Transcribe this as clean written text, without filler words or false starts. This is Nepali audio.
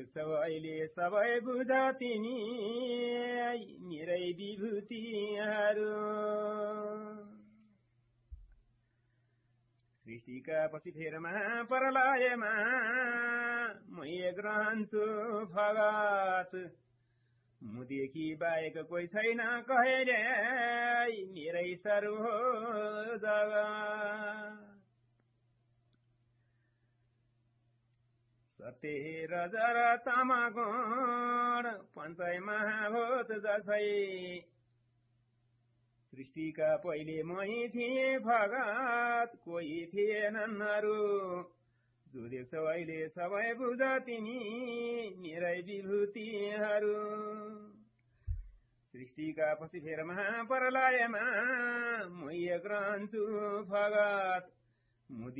देख्छौ अहिले सबै बुझ तिमी मेरै विभूतिहरू सृष्टिका पछि फेरमा प्रलयमा म एक रहन्छु भगत मुदेखि बाहेक कोही छैन कहिले मेरै सर्व हो जगत सत्य रजर तमगुण पञ्चै महाभूत जसै सृष्टिका पहिले मै थिए भगत कोही थिएनन् अरू जो देख्छौ अहिले सबै बुझ तिमी मेरै विभूतिहरू सृष्टिका पछि फेर महाप्रलयमा म एक रहन्छु भगत